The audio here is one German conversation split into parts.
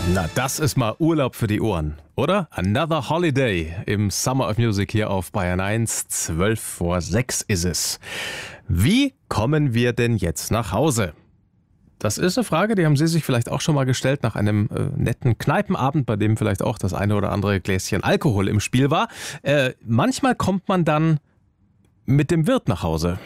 Na, das ist mal Urlaub für die Ohren, oder? Another Holiday im Summer of Music hier auf Bayern 1. 5:45 ist es. Wie kommen wir denn jetzt nach Hause? Das ist eine Frage, die haben Sie sich vielleicht auch schon mal gestellt nach einem netten Kneipenabend, bei dem vielleicht auch das eine oder andere Gläschen Alkohol im Spiel war. Manchmal kommt man dann mit dem Wirt nach Hause.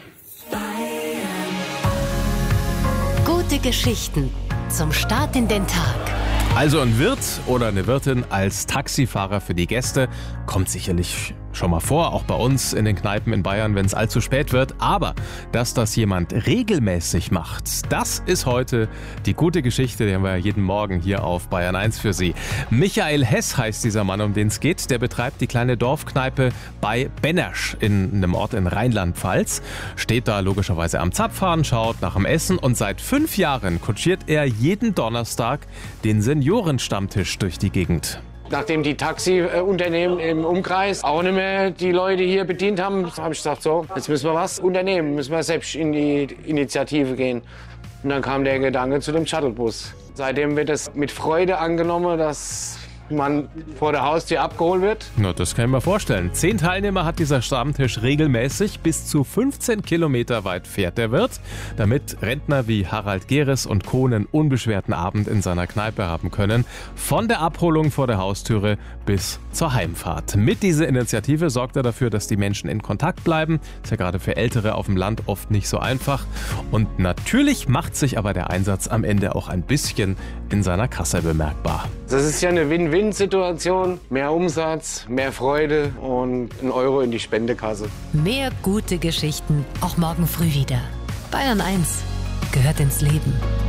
Gute Geschichten zum Start in den Tag. Also ein Wirt oder eine Wirtin als Taxifahrer für die Gäste kommt sicherlich schon mal vor, auch bei uns in den Kneipen in Bayern, wenn es allzu spät wird. Aber dass das jemand regelmäßig macht, das ist heute die gute Geschichte, die haben wir jeden Morgen hier auf Bayern 1 für Sie. Michael Hess heißt dieser Mann, um den es geht. Der betreibt die kleine Dorfkneipe bei Bennersch in einem Ort in Rheinland-Pfalz. Steht da logischerweise am Zapfhahn, schaut nach dem Essen und seit 5 Jahren kutschiert er jeden Donnerstag den Seniorenstammtisch durch die Gegend. Nachdem die Taxiunternehmen im Umkreis auch nicht mehr die Leute hier bedient haben, habe ich gesagt, so, jetzt müssen wir was unternehmen, müssen wir selbst in die Initiative gehen. Und dann kam der Gedanke zu dem Shuttlebus. Seitdem wird es mit Freude angenommen, dass man vor der Haustür abgeholt wird. Na, das kann ich mir vorstellen. 10 Teilnehmer hat dieser Stammtisch regelmäßig. Bis zu 15 Kilometer weit fährt der Wirt, damit Rentner wie Harald Geres und Co. einen unbeschwerten Abend in seiner Kneipe haben können. Von der Abholung vor der Haustüre bis zur Heimfahrt. Mit dieser Initiative sorgt er dafür, dass die Menschen in Kontakt bleiben. Ist ja gerade für Ältere auf dem Land oft nicht so einfach. Und natürlich macht sich aber der Einsatz am Ende auch ein bisschen in seiner Kasse bemerkbar. Das ist ja eine Win-Win-Situation. Mehr Umsatz, mehr Freude und €1 in die Spendekasse. Mehr gute Geschichten auch morgen früh wieder. Bayern 1 gehört ins Leben.